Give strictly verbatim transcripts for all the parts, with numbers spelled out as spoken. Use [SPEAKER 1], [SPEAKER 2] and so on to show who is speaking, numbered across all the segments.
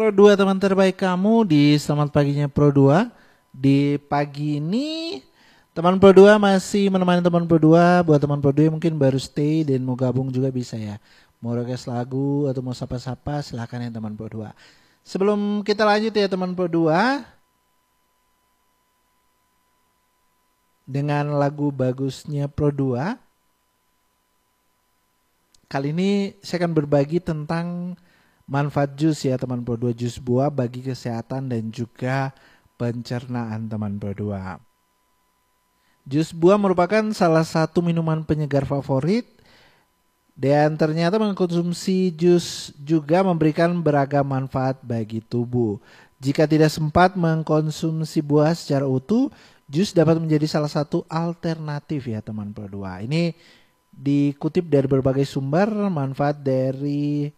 [SPEAKER 1] Pro dua teman terbaik kamu di Selamat Paginya Pro dua. Di pagi ini teman Pro dua masih menemani teman Pro dua. Buat teman Pro dua yang mungkin baru stay dan mau gabung juga bisa ya. Mau request lagu atau mau sapa-sapa silahkan ya teman Pro dua. Sebelum kita lanjut ya teman Pro dua, dengan lagu bagusnya Pro dua, kali ini saya akan berbagi tentang manfaat jus ya teman Pro dua, jus buah bagi kesehatan dan juga pencernaan teman Pro dua. Jus buah merupakan salah satu minuman penyegar favorit dan ternyata mengkonsumsi jus juga memberikan beragam manfaat bagi tubuh. Jika tidak sempat mengkonsumsi buah secara utuh, jus dapat menjadi salah satu alternatif ya teman Pro dua. Ini dikutip dari berbagai sumber manfaat dari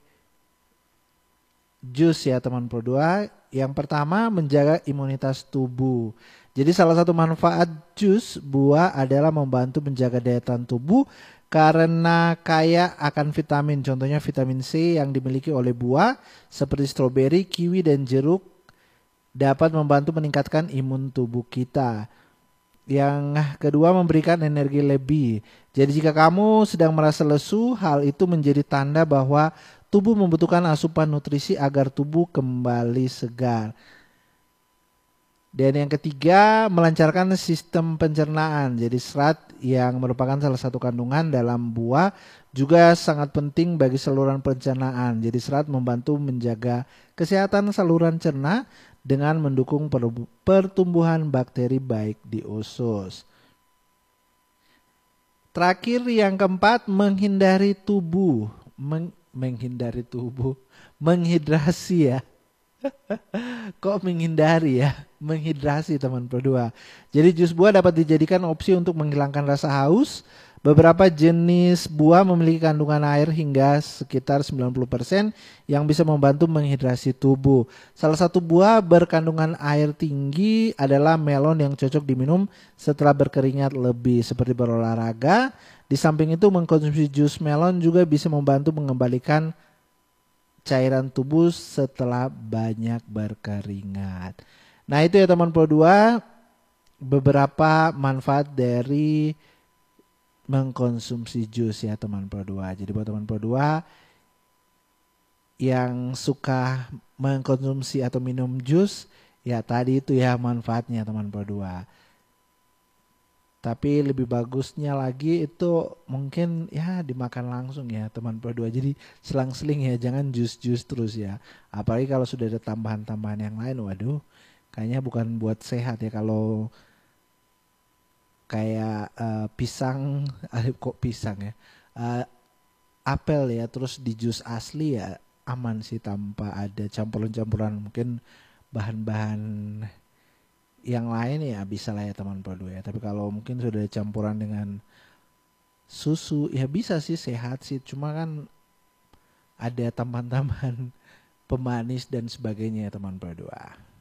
[SPEAKER 1] jus ya teman Pro dua. Yang pertama, menjaga imunitas tubuh. Jadi salah satu manfaat jus buah adalah membantu menjaga daya tahan tubuh karena kaya akan vitamin. Contohnya vitamin C yang dimiliki oleh buah seperti stroberi, kiwi dan jeruk dapat membantu meningkatkan imun tubuh kita. Yang kedua, memberikan energi lebih. Jadi jika kamu sedang merasa lesu, hal itu menjadi tanda bahwa tubuh membutuhkan asupan nutrisi agar tubuh kembali segar. Dan yang ketiga, melancarkan sistem pencernaan. Jadi serat yang merupakan salah satu kandungan dalam buah juga sangat penting bagi saluran pencernaan. Jadi serat membantu menjaga kesehatan saluran cerna dengan mendukung pertumbuhan bakteri baik di usus. Terakhir yang keempat, menghindari tubuh. Meng menghindari tubuh, menghidrasi ya. Kok menghindari ya? Menghidrasi teman Pro dua. Jadi jus buah dapat dijadikan opsi untuk menghilangkan rasa haus. Beberapa jenis buah memiliki kandungan air hingga sekitar sembilan puluh persen yang bisa membantu menghidrasi tubuh. Salah satu buah berkandungan air tinggi adalah melon yang cocok diminum setelah berkeringat lebih seperti berolahraga. Di samping itu mengkonsumsi jus melon juga bisa membantu mengembalikan cairan tubuh setelah banyak berkeringat. Nah itu ya teman Pro dua, beberapa manfaat dari mengkonsumsi jus ya teman Pro dua. Jadi buat teman Pro dua yang suka mengkonsumsi atau minum jus, ya tadi itu ya manfaatnya teman Pro dua. Tapi lebih bagusnya lagi itu mungkin ya dimakan langsung ya teman Pro dua. Jadi selang-seling ya, jangan jus-jus terus ya. Apalagi kalau sudah ada tambahan-tambahan yang lain, waduh kayaknya bukan buat sehat ya. Kalau kayak uh, pisang, kok pisang ya, uh, apel ya, terus di jus asli ya aman sih tanpa ada campuran-campuran mungkin bahan-bahan yang lain ya bisa lah ya teman Pro dua ya. Tapi kalau mungkin sudah ada campuran dengan susu ya bisa sih, sehat sih. Cuma kan ada tambahan-tambahan pemanis dan sebagainya ya teman Pro dua.